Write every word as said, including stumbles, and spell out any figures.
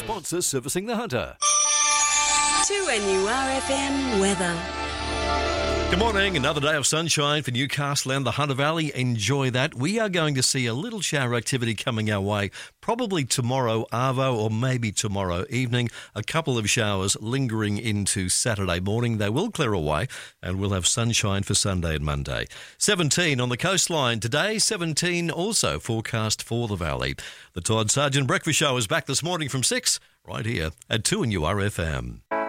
sponsors servicing the Hunter. two N U R F M weather. Good morning. Another day of sunshine for Newcastle and the Hunter Valley. Enjoy that. We are going to see a little shower activity coming our way, probably tomorrow, arvo, or maybe tomorrow evening. A couple of showers lingering into Saturday morning. They will clear away and we'll have sunshine for Sunday and Monday. seventeen on the coastline today, seventeen also forecast for the valley. The Todd Sargent Breakfast Show is back this morning from six, right here at two N U R F M.